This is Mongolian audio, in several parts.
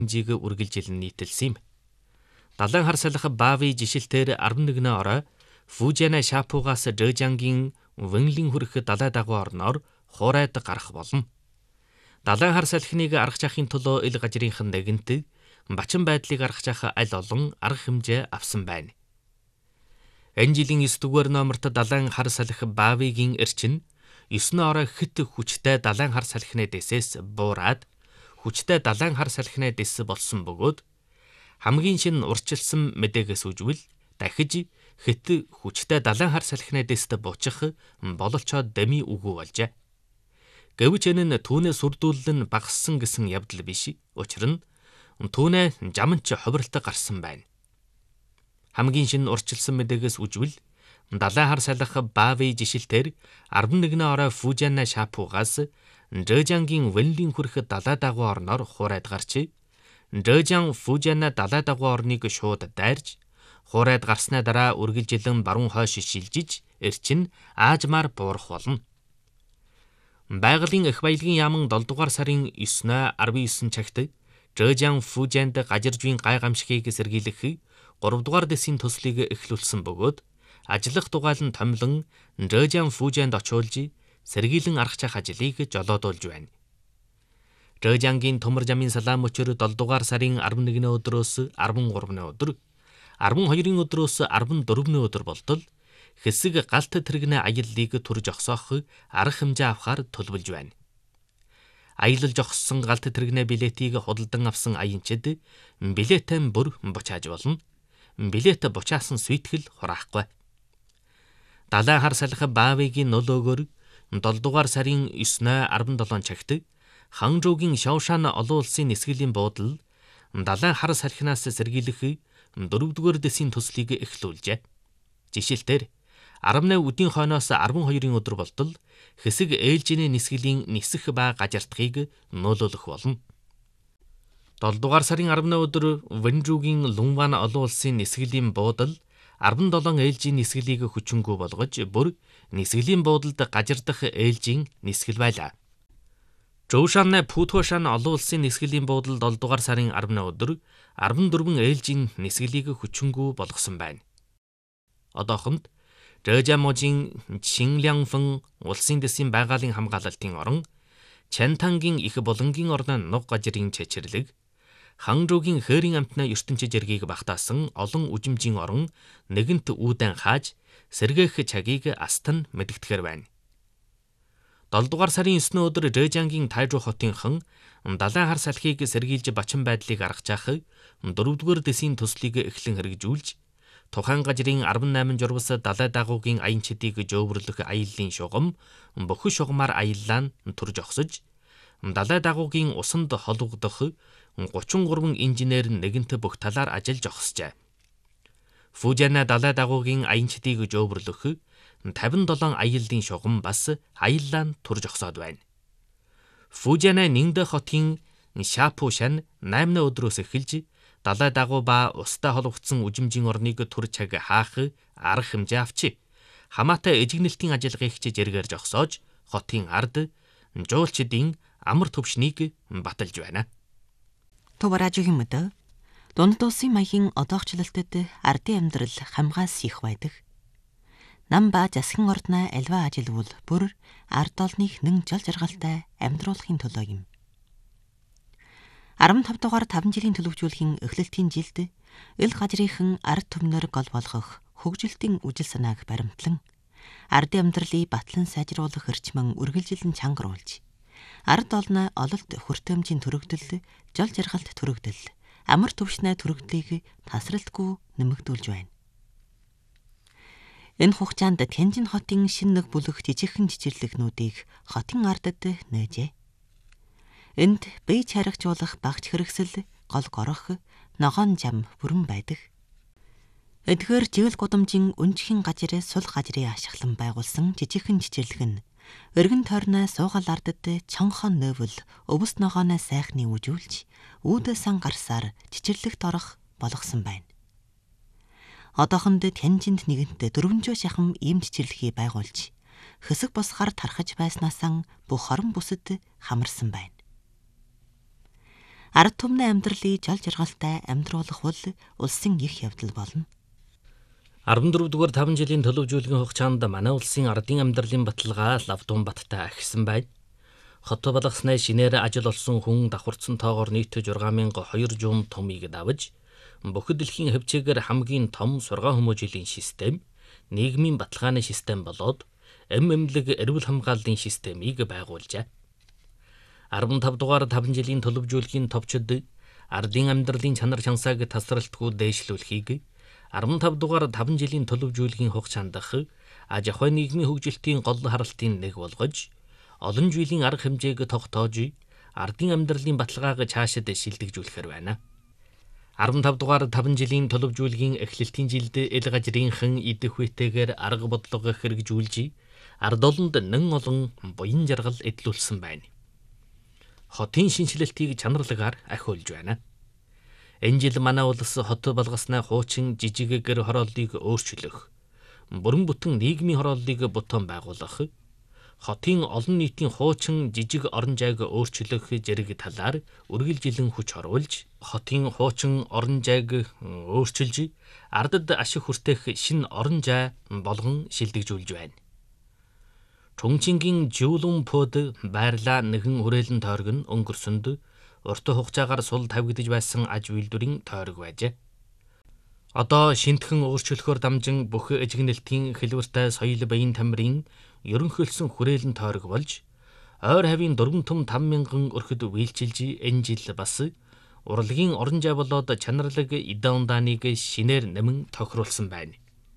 хэмжээг үргэлжилэн нийтэлсэн юм. Далайн хар салхи Бави жишилтээр 11 орой Фужиана Шапугаас Дэжангийн Вэнлийн хүрэх далай дагуу орноор хуурайд гарах болно. Далайн хар салхиныг аргаж авахын төлөө ил гажрынхан нэгэнт бачин байдлыг аргаж авах аль олон арга хэмжээ авсан байна. Энэ жилийн 9 дугаар номерт далайн хар салхи Бавигийн эрчин 9 орой хит хүчтэй далайн хар салхины дэсээс буураад хүчтэй далайн хар салхины дэс болсон бөгөөд хамгийн шинэ урьдчилсан мэдээгээс үжвэл дахиж хит хүчтэй далайн хар салхины дэст буучих бололцоо дэми үгүй болжээ. Гэвч энэ нь түүнээ сүрдүүлэн багассан гэсэн явдал биш. Учир нь түүнээ жаманч ховролтой гарсан байна. Хамгийн шинэ урьдчилсан мэдээгээс үжвэл далайн хар салхи Бави жишилтээр 11 орой Фужиана Шапугаас Дэжангийн Вэнлийн хүрэх далай дагуу орноор хуурайд гарч Дэжан Фужиана далай дагуу орныг шууд дайрж хуурайд гарсны дараа үргэлжилэн баруун хойш шилжиж эрчин аажмаар буурах болно. Байгалийн их баялагын яамн 7 дугаар сарын 9-19 цагт Дэжан Фужианд гажирж буй гай гамшигыг сэргийлэх 3 дугаар дэсийн төслийг эхлүүлсэн бөгөөд ажиллах дугаалan томилон Дэжан Фужианд очиулж сэргийлэн аргах ажлыг жолоодуулж байна. Дэжангийн төмөр жамын салаам өчир 7 дугаар сарын 11-ний өдрөөс 13-ны өдөр, 12-ийн өдрөөс 14-ний өдөр болтол хэсэг галт тэрэгнээ аяллыг төрж огсоох арга хэмжээ авахар төлөвлөж байна. Аялал жогссон галт тэрэгнээ билетийг худалдан авсан аянчид билетэн бүр бучааж болно. Билет бучаасан сүйтгэл хураахгүй. Далайн хар салхи Бавигийн нөлөөгөөр 7 дугаар сарын 9-17 цагт Ханчжоугийн Шаошан олон улсын нисгэлийн буудал далайн хар салхинаас сэргийлэх 4-р дэсийн төслийг эхлүүлжээ. Жишээлбэл 18 өдийн хойноос 12-ийн өдөр болтол хэсэг ээлжиний нисгэлийн нисэх ба гажирдахыг нөлөөлөх болно. 7 дугаар сарын 10-ны өдөр Вэнжүүгийн Лунван олон улсын нисгэлийн буудал 17 ээлжийн нисгэлийг хүчингүй болгож бүр нисгэлийн буудалд гажирдах ээлжийн нисгэл байлаа. Жоушан Путошан олон улсын нисгэлийн буудал 7 дугаар сарын 10-ны өдөр 14 ээлжийн нисгэлийг хүчингүй болгосон байна. Одоохонд Дэжаможийн Чинлянфэн улсын дэсийн байгалийн хамгаалалтын орон, Чантангийн их булангийн орны нуг гажрын чэчэрлэг, Ханчжоугийн хээрийн амтны ертөнцийн жиргийг багтаасан олон үжимжийн орон нэгэнт үүдэн хааж сэргээх цагийг астан мэдэгдэхэр байна. 7 дугаар сарын 9-ний өдөр Дэжангийн Тайжу хотынхан далайн хар салхийг сэргийлж бачин байдлыг аргаж авах 4-р дэсийн төслийг эхлэн хэрэгжүүлж тухайн гажрын 18 журвас далай дагуугийн аянчдыг жөөврлөх аяллын шугам бөхөн шугамаар аяллаа нь төрж огсож далай дагуугийн усанд холбогдох 33 инженер нэгэнт бүх талаар ажиллаж огсжээ. Фужиана далай дагуугийн аянчдыг жөөврлөх 57 аяллын шугам бас аяллаа нь төрж огсоод байна. Фужиана Ниндэ хотын Шапушан 8-ны өдрөөс эхэлж далай дагуу ба устай холбогдсон үжимжийн орныг түр цаг хаах арга хэмжээ авчи. Хамаатай эжигнэлтийн ажиллагааг зэргээр жогсоож хотын ард жуулчдын амар төвшнийг баталж байна. Товаражгийн мэдээ дунд улсын маягийн одоогчлолтод ардын амьдрал хамгаас их байдаг. Нам ба засгийн ордны альва ажил бол бүр ард олныг нэн жол жаргалтай амьдруулахын төлөө юм. 15 дугаар 5 жилийн төлөвжүүлэхийн эхлэлтийн жилд ил гажрынхан ард түмнэр гол болгох хөгжилтийн үжил санааг баримтлан ардын амьдралыг батлан сайжруулах эрчмэн үргэлжилэн чангаруулж ард олны ололт хүртээмжийн төрөгдөл, жол жаргалт төрөгдөл, амар төвшнээ төрөгдлийг тасралтгүй нэмэгдүүлж байна. Энэ хугацаанд Тяньжин хотын шин нэг бүлэг жижигхэн жижирлэгнүүдийг хотын ардад нээжээ. Энд бие чарагчуулах багч хэрэгсэл, гол горох, ногоон жам бүрэн байдаг. Эдгээр живэл гудамжийн өнчхийн гажрээ сул гажрын ашиглан байгуулсан жижигхэн жижирлэг нь өргөн тойрны суугал ардад чонхон нөөвөл өвс ногооны сайхны үжүүлж үүдээ сан гарсаар жижирлэгт орох болгосон байна. Одоохонд Тяньжинд нэгэнт 400 шахам ийм жижирлэгийг байгуулж хэсэг босгохоор тархаж байснаасаа бүх хорон бүсэд хамарсан байна. Ард түмний амьдралыг жол жаргалтай амьдруулах бол улсын их явдал болно. 14 дугаар 5 жилийн төлөвжүүлгийн хугацаанд манай улсын ардын амьдралын баталгаа Лавдун баттай ахисан байна. Хот балгаснаа шинээр ажил олсон хүн давхарцсан тоогоор нийтдээ 6200 томыг давж бүхэл дэлхийн хөвчөөгөр хамгийн том сургаан хүмүүжлийн систем, нийгмийн баталгааны систем болоод эмэмлэг эрүүл хамгааллын системийг байгуулжээ. 15 дугаар 5 жилийн төлөвжүүлгийн товчид ардын амьдралын чанар чансааг тасралтгүй дээшлүүлэхийг 15 дугаар 5 жилийн төлөвжүүлгийн хугацаанд аж ахуй нийгмийн хөгжилтийн гол харалтын нэг болгож олон жилийн арга хэмжээг тогтоож ардын амьдралын баталгааг цаашид шилдэгжүүлэхээр байна. 15 дугаар 5 жилийн төлөвжүүлгийн эхлэлтийн жилд ил гажрынхан идэх үетэйгээр арга бодлого хэрэгжүүлж ард олонд нэн олон буян жаргал эдлүүлсэн байна. Хотын шинжилэлтийг чанарлагаар ахиулж байна. Энэ жил манай улс хот балгаснаа хуучин жижиг гэр хорооллыг өөрчлөх, бүрэн бүтэн нийгмийн хорооллыг бутуун байгуулах, хотын олон нийтийн хуучин жижиг орон зайг өөрчлөх зэрэг талаар үргэлжилэн хүч оруулж, хотын хуучин орон зайг өөрчилж, ардад ашиг хүртэх шинэ орон зай болгон шилдэгжүүлж байна. Чүнчингийн Жуулүнпод байрлаа нэгэн хүрээлэн тойрог нь өнгөрсөнд урт хугацаагаар сул тавигдж байсан аж үйлдвэрийн тойрог байжээ. Одоо шинтхэн өөрчлөхөөр дамжин бүх эжигнэлтийн хэлбэртэй соёл баян тамирын ерөнхийлсөн хүрээлэн тойрог болж ойр хавийн 4 5,000 өрхөд үйлчилж энэ жил бас урлагийн орон зай болоод чанарлаг идеондааныг шинээр нэмэн тохируулсан байна.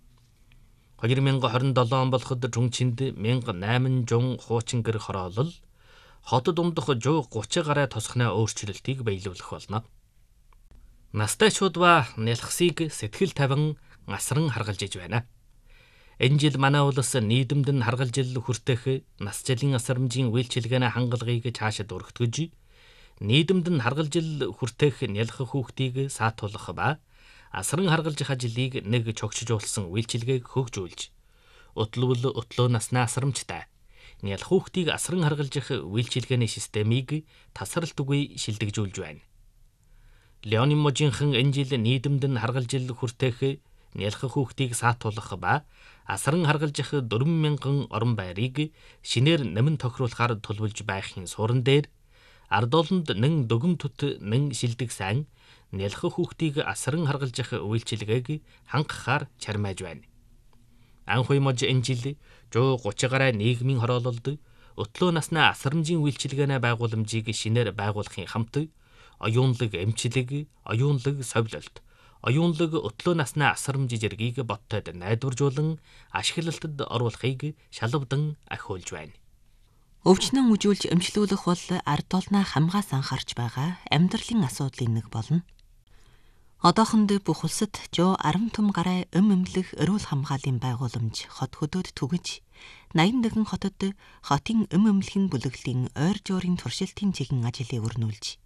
2027 он болоход Чүнчинд 1800 хуучин гэр хороолол, хотод умдах 130 гаруй тосхны өөрчлөлтийг биелүүлэх болно. Настайчууд ба нялхсыг сэтгэл тавин асран харгалж иж байна. Энэ жил манай улс нийгэмд нь харгалжил хүртэх насжилын асрамжийн үйлчилгээний хангалгыг цаашид өргөтгөж, нийгэмд нь харгалжил хүртэх нялх хүүхдийг саатуулах ба асран харгалжих ажлыг нэг чогшижуулсан үйлчилгээг хөгжүүлж, утлуул утлуу насны асрамжтай нялх хүүхдийг асран харгалжих үйлчилгээний системийг тасралтгүй шилдэгжүүлж байна. Леонин Можинхан энэ жил нийгэмд нь харгалжил хүртэх нялх хүүхдийг саатуулах ба асран харгалжих 4,000 орон байрыг шинээр нэмэн тохируулахаар төлөвлөж байхын суран дээр ард олонд нэн дүгм төт нэн шилдэг сайн нялх хүүхдийг асран харгалжих үйлчилгээг хангахаар чармааж байна. Анхуй мож энэ жил 130 гаруй нийгмийн хороололд өтлөө насны асрамжийн үйлчилгээний байгууламжийг шинээр байгуулахын хамт оюунлаг эмчлэг, оюунлаг совилолт, оюунлаг өтлөө насны асрамж зэргийг боттойд найдваржуулан ашиглалтад оруулахыг шалавдан ахиулж байна. Өвчнөн үжүүлж эмчлүүлэх бол ард олноо хамгаас анхаарч байгаа амьдралын асуудлын нэг болно. Одоохонд бүх улсад 110 том гаруй эмэмлэх эрүүл хамгааллын байгууламж хот хөдөөд түгэж, 81 хотод хотын эмэмлэхийн бүлэглэлийн ойр жуурын туршилтын чиглэн ажлыг өрнүүлж,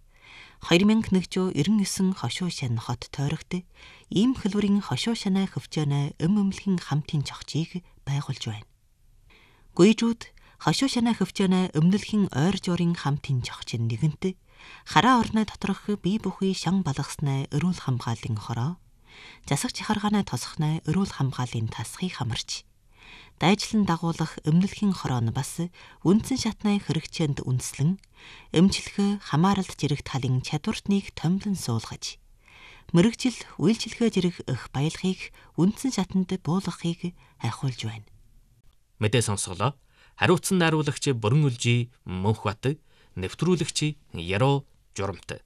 2199 хошуу шан хот тойрогт ийм хэлбэрийн хошуу шанаа хөвчөөнө эмэмлэхийн хамтын цогцыг байгуулж байна. Гүйжүүд хошуу шанаа хөвчөөнө өмнөлхийн ойр жуурын хамтын цогцын нэгэнт хараа орны доторх бие бүхий шан балгаснаа эрүүл хамгааллын хороо, засаг чахаргааны тосхнаа эрүүл хамгааллын тасхыг хамарч, дайжлан дагуулах өмнөлхийн хороо нь бас үндсэн шатны хэрэгцээнд үндэслэн эмчилгээ хамааралд зэрэг талын чадвартныг томлон суулгаж, мэрэгжил үйлчилгээ зэрэг их баялагийг үндсэн шатанд буулгахыг ахиулж байна. Мэдээ сонсголоо. Хариуцсан найруулагч Бүрэн Үлжи Мөнхбат, нэвтрүүлэгч Яруу Журамт.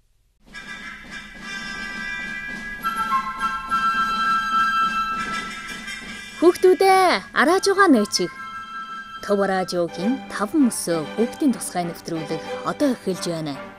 Хүүхдүүдээ арааж байгаа нөөцийг Төв радиогийн 5 мөсөө хүүхдийн тусгай нэвтрүүлэг одоо эхэлж байна.